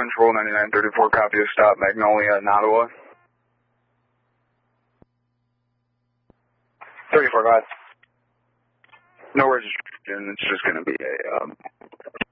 Control 9934, copy of stop, Magnolia, Nottawa. 34, go ahead. No registration, it's just going to be a